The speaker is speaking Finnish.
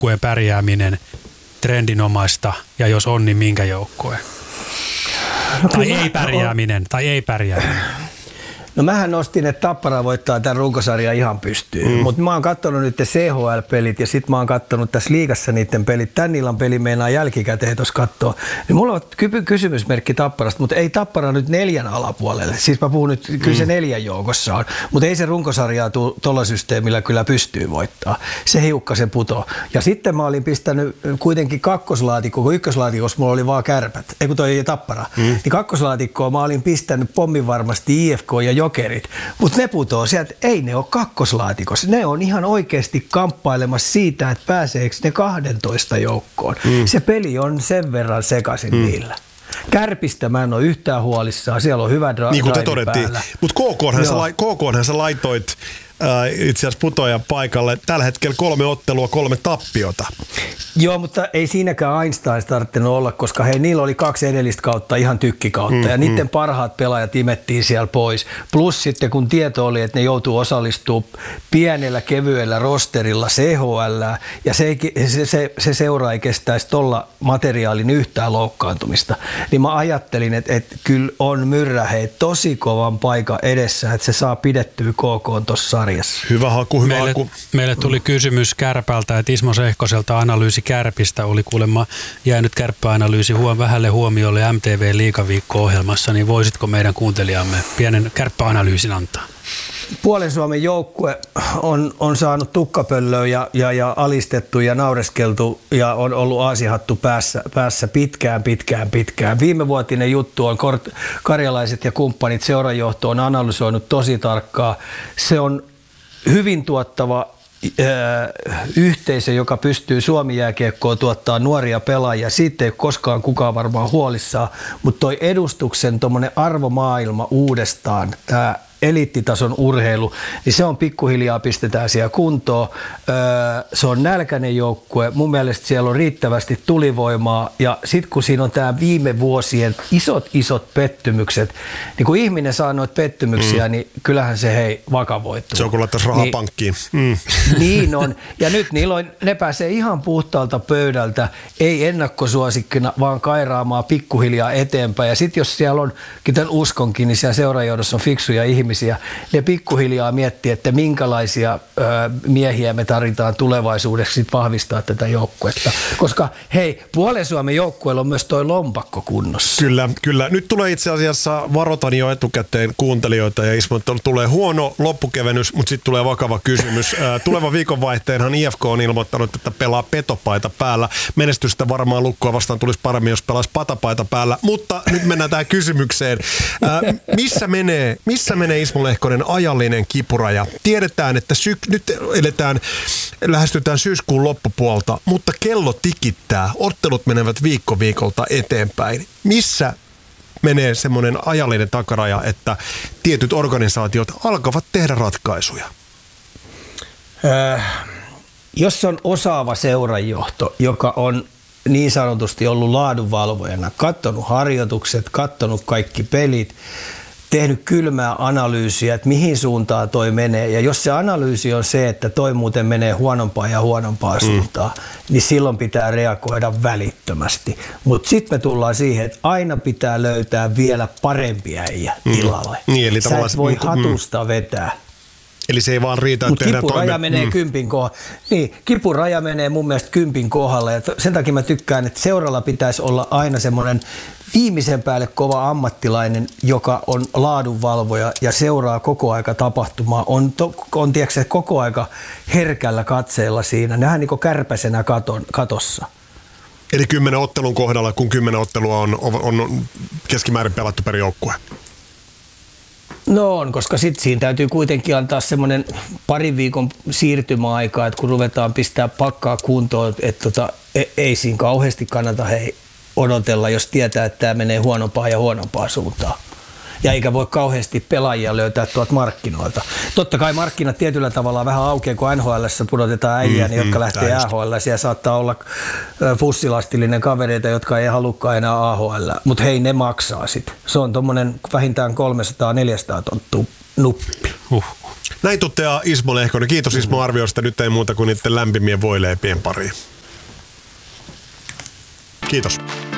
joukkueen pärjääminen trendinomaista, ja jos on, niin minkä joukkueen? Tai ei pärjääminen. No mähän nostin, että Tappara voittaa tämän runkosarjan ihan pystyyn, mutta mä oon katsonut nyt CHL-pelit ja sit mä oon katsonut tässä liigassa niiden pelit. Tän illan peli meinaa jälkikäteen tuossa katsoa. Niin mulla on kysymysmerkki Tapparasta, mutta ei Tappara nyt 4 alapuolelle. Siis mä puhun nyt, kyllä se 4 joukossa on, mutta ei se runkosarjaa tuolla systeemillä kyllä pystyy voittaa. Se hiukkasen putoo. Ja sitten mä olin pistänyt kuitenkin kakkoslaatikkoon, kun ykköslaatikossa mulla oli vaan Kärpät, ei kun toi Tappara. Niin kakkoslaatikkoon mä olin pistänyt pommin varmasti IFK ja Jokerit, mutta ne putoo sieltä, ei ne ole kakkoslaatikossa. Ne on ihan oikeasti kamppailemassa siitä, että pääseekö ne 12 joukkoon. Se peli on sen verran sekaisin niillä. Kärpistä mä en ole yhtään huolissaan, siellä on hyvä drive. Niin kuin te todettiin, mutta KK:nhan sä laitoit itse asiassa putoajan paikalle. Tällä hetkellä 3 ottelua, 3 tappiota. Joo, mutta ei siinäkään Einstein tarvinnut olla, koska niillä oli 2 edellistä kautta ihan tykkikautta ja niiden parhaat pelaajat imettiin siellä pois. Plus sitten kun tieto oli, että ne joutuu osallistumaan pienellä kevyellä rosterilla CHL ja se seura ei kestäisi tuolla materiaalin yhtään loukkaantumista, niin mä ajattelin, että kyllä on Myrrä tosi kovan paikan edessä, että se saa pidettyä KK tuossa sarjassa. Hyvä haku. Meille tuli kysymys Kärpältä, että Ismo Sehkoselta analyysi Kärpistä oli kuulemma jäänyt kärppäanalyysi vähälle huomiolle MTV Liigaviikko-ohjelmassa, niin voisitko meidän kuuntelijamme pienen kärppäanalyysin antaa? Puolen Suomen joukkue on saanut tukkapöllöä ja alistettu ja naureskeltu ja on ollut aasihattu päässä pitkään. Viimevuotinen juttu on karjalaiset ja kumppanit seurajohto on analysoinut tosi tarkkaa. Se on hyvin tuottava yhteisö, joka pystyy Suomi-jääkiekkoon tuottaa nuoria pelaajia. Siitä ei ole koskaan kukaan varmaan huolissaan, mutta toi edustuksen tommonen arvomaailma uudestaan, tämä eliittitason urheilu, niin se on pikkuhiljaa pistetään siellä kuntoon. Se on nälkäinen joukkue. Mun mielestä siellä on riittävästi tulivoimaa ja sitten kun siinä on tämä viime vuosien isot pettymykset, niin kun ihminen saa noita pettymyksiä, niin kyllähän se vakavoittuu. Se on kun laittaisi rahaa pankkiin. Niin on. Ja nyt ne pääsee ihan puhtaalta pöydältä, ei ennakkosuosikkina, vaan kairaamaan pikkuhiljaa eteenpäin. Ja sitten jos siellä on, kuten uskonkin, niin siellä seurajohdossa on fiksuja ihmisiä, ne pikkuhiljaa miettii, että minkälaisia miehiä me tarvitaan tulevaisuudessa sit vahvistaa tätä joukkuetta. Koska hei, puolen Suomen joukkueella on myös toi lompakko kunnossa. Kyllä. Nyt tulee itse asiassa, varoitan jo etukäteen kuuntelijoita ja Ismo, että tulee huono loppukevennys, mutta sitten tulee vakava kysymys. Tulevan viikonvaihteenhan IFK on ilmoittanut, että pelaa petopaita päällä. Menestystä varmaan Lukkoa vastaan tulisi paremmin, jos pelaisi patapaita päällä, mutta nyt mennään tähän kysymykseen. Missä menee Ismo Lehkonen ajallinen kipuraja? Tiedetään, että nyt lähestytään syyskuun loppupuolta, mutta kello tikittää. Ottelut menevät viikolta eteenpäin. Missä menee semmoinen ajallinen takaraja, että tietyt organisaatiot alkavat tehdä ratkaisuja? Jos on osaava seurajohto, joka on niin sanotusti ollut laadunvalvojana, katsonut harjoitukset, katsonut kaikki pelit, tehnyt kylmää analyysiä, että mihin suuntaan toi menee. Ja jos se analyysi on se, että toi muuten menee huonompaan ja huonompaan suuntaan, niin silloin pitää reagoida välittömästi. Mutta sitten me tullaan siihen, että aina pitää löytää vielä parempia äijä tilalle. Niin, eli sä et voi hatusta vetää. Eli se ei vaan riitä, että tehdään kipuraja menee kympin kohdalla. Niin, kipuraja menee mun mielestä kympin kohdalla. Ja sen takia mä tykkään, että seuralla pitäisi olla aina semmoinen viimeisen päälle kova ammattilainen, joka on laadunvalvoja ja seuraa koko aika tapahtumaa. On tiedätkö, koko aika herkällä katseella siinä. Nähdään niin kuin kärpäsenä katossa. Eli 10 ottelun kohdalla, kun 10 ottelua on keskimäärin pelattu per joukkue. No on, koska sitten siinä täytyy kuitenkin antaa semmoinen parin viikon siirtymäaika, että kun ruvetaan pistää pakkaa kuntoon, että ei siinä kauheasti kannata odotella, jos tietää, että tämä menee huonompaan ja huonompaan suuntaan. Ja eikä voi kauheasti pelaajia löytää tuolta markkinoilta. Totta kai markkinat tietyllä tavalla vähän aukeaa, kun NHL:ssä pudotetaan äijää, jotka lähtee AHL. Siellä saattaa olla fussilastillinen kavereita, jotka ei halukkaan enää AHL. Mutta hei, ne maksaa sitten. Se on tuommoinen vähintään 300-400 tonttua nuppi. Näin toteaa Ismo Lehkonen. Kiitos Ismo arviosta. Nyt ei muuta kuin niiden lämpimien voileipien pariin. Kiitos.